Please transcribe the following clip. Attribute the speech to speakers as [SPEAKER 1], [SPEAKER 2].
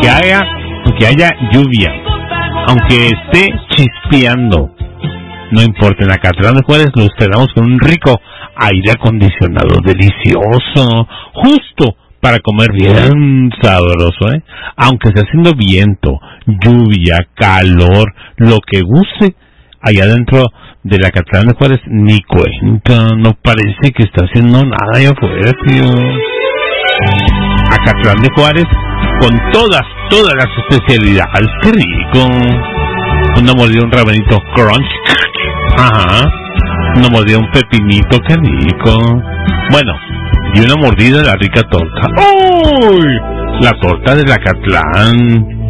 [SPEAKER 1] aunque haya lluvia, aunque esté chispeando, no importa, en Acatlán de Juárez lo esperamos con un rico aire acondicionado delicioso, justo para comer bien sabroso, aunque esté haciendo viento, lluvia, calor, lo que guste, allá dentro de la Acatlán de Juárez ni cuenta, no parece que está haciendo nada allá afuera, tío. Acatlán de Juárez con todas las especialidades, qué rico. Una mordida, un rabanito crunch, ajá, una mordida, un pepinito, qué rico. Bueno, y una mordida de la rica torta. ¡Uy! La torta del Acatlán.